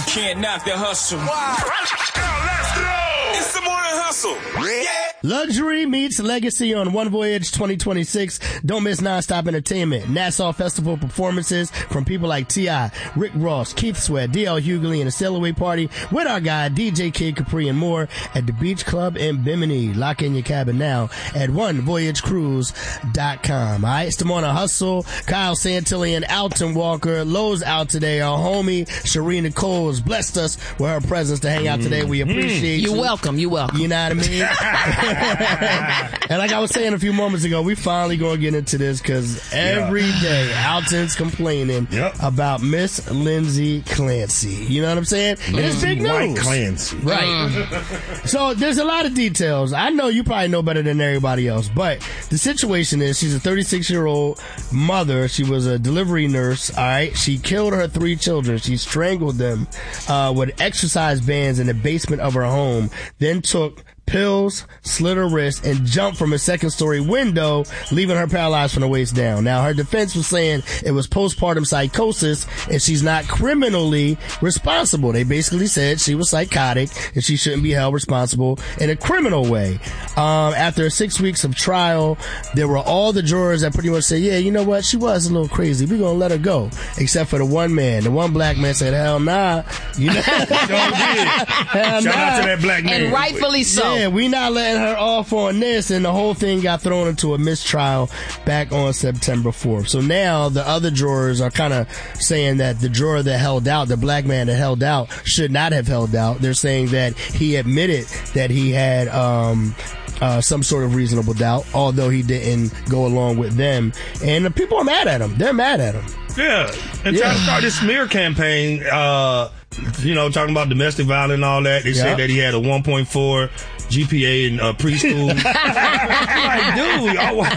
can't knock the hustle. Wow. Let's go. It's the morning hustle. Yeah. Luxury meets legacy on One Voyage 2026. Don't miss nonstop entertainment. Nassau Festival performances from people like T.I., Rick Ross, Keith Sweat, D.L. Hughley, and a Sail Away party with our guy DJ Kid Capri and more at the Beach Club in Bimini. Lock in your cabin now at onevoyagecruise.com. All right, it's the morning hustle. Kyle Santillan, Alton Walker, Lowe's out today. Our homie Sharina Coles blessed us with her presence to hang out today. We appreciate you. You're welcome. You're welcome. You know what I mean? And like I was saying a few moments ago, we finally gonna get into this because every day Alton's complaining about Miss Lindsay Clancy. You know what I'm saying? And it's big news. White Clancy. Right. So there's a lot of details. I know you probably know better than everybody else, but the situation is she's a 36-year-old mother. She was a delivery nurse. All right. She killed her 3 children. She strangled them with exercise bands in the basement of her home, then took pills, slit her wrist, and jumped from a 2nd-story window, leaving her paralyzed from the waist down. Now, her defense was saying it was postpartum psychosis and she's not criminally responsible. They basically said she was psychotic and she shouldn't be held responsible in a criminal way. After 6 weeks of trial, there were all the jurors that pretty much said, yeah, you know what? She was a little crazy. We're going to let her go. Except for the one man. The one black man said, hell nah. You know? Shout out to that black man. And rightfully so. Yeah, we not letting her off on this, and the whole thing got thrown into a mistrial back on September 4th. So now the other jurors are kind of saying that the juror that held out, the black man that held out, should not have held out. They're saying that he admitted that he had some sort of reasonable doubt, although he didn't go along with them. And the people are mad at him. They're mad at him. Yeah. And trying to start this smear campaign, talking about domestic violence and all that. They said that he had a 1.4 GPA in preschool. Like, dude,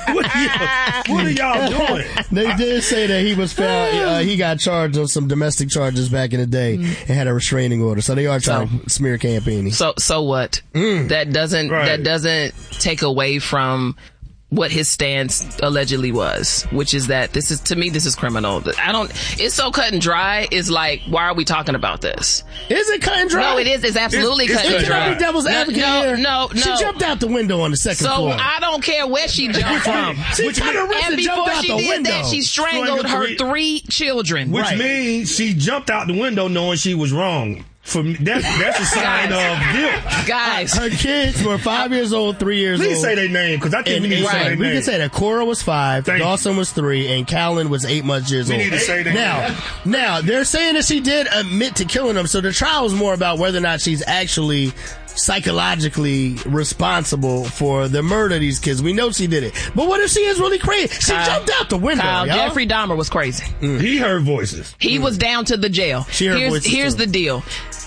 what are y'all doing? They did say that he was found, he got charged on some domestic charges back in the day and had a restraining order. So they are trying to smear campaigning. So what? That doesn't take away from what his stance allegedly was, which is that this is criminal. It's so cut and dry. It's like, why are we talking about this? Is it cut and dry? No, it is. It's absolutely cut and dry. Can I be devil's advocate here? No. She jumped out the window on the 2nd floor. So I don't care where she jumped from. She took her wrist and jumped out the window. Before she did that, she strangled her 3 children. Which means she jumped out the window knowing she was wrong. For me, that's a sign of guilt. Guys. Her kids were 5 years old, 3 years old. Please say their name, because I think we need to say their name. We can say that Cora was 5, Dawson was 3, and Callan was 8 years old. We need to say their name. Now, they're saying that she did admit to killing them, so the trial is more about whether or not she's actually psychologically responsible for the murder of these kids. We know she did it. But what if she is really crazy? She jumped out the window, Kyle, y'all. Jeffrey Dahmer was crazy. He heard voices. He was down to the jail. She heard voices Here's too. the deal.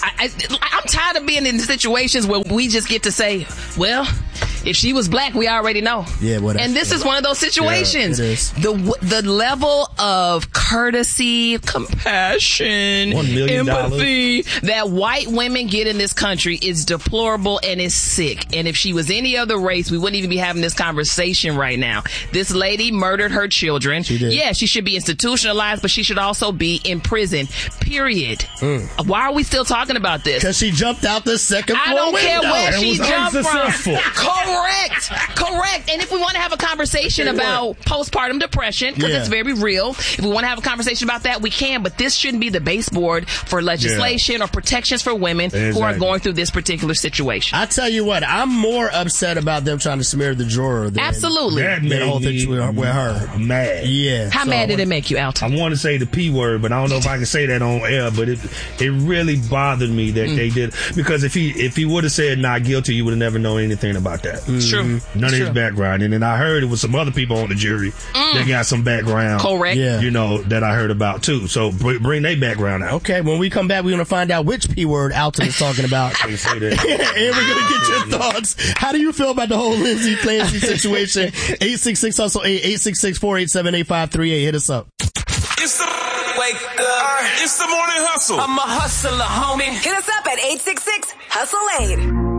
I'm tired of being in situations where we just get to say, well, if she was black, we already know. Yeah, well, and this is one of those situations. Yeah, it is. The level of courtesy, compassion, $1 million. empathy that white women get in this country is deplorable and is sick. And if she was any other race, we wouldn't even be having this conversation right now. This lady murdered her children. She did. Yeah, she should be institutionalized, but she should also be in prison. Period. Why are we still talking about this? Because she jumped out the 2nd floor I don't window. care where and she was jumped unsuccessful. from. Correct. And if we want to have a conversation about postpartum depression, because it's very real, if we want to have a conversation about that, we can, but this shouldn't be the baseboard for legislation or protections for women who are going through this particular situation. I tell you what, I'm more upset about them trying to smear the juror than Absolutely. the whole thing with her. Mad. Yeah. How mad did it make you, Alton? I want to say the P word, but I don't know if I can say that on air, but it really bothered me that they did, because if he would have said not guilty, you would have never known anything about that. True. None of his background. And then I heard it was some other people on the jury that got some background. Correct. Yeah. That I heard about too. So bring their background out. Okay, when we come back, we're going to find out which P word Alton is talking about. I say that. And we're going to get your thoughts. How do you feel about the whole Lindsay Clancy situation? 866-HUSTLE, 866-487-8538. Hit us up. It's the wake up. It's the morning hustle. I'm a hustler, homie. Hit us up at 866-HUSTLE-8.